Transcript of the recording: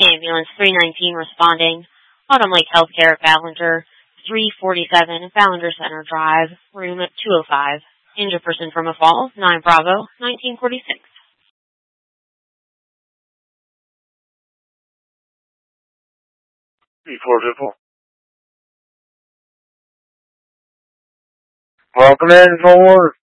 Ambulance 319 responding. Autumn Lake Healthcare at Ballinger, 347 Ballinger Center Drive, room 205. Injured person from a fall, 9 Bravo, 1946. Report. Welcome in, forward.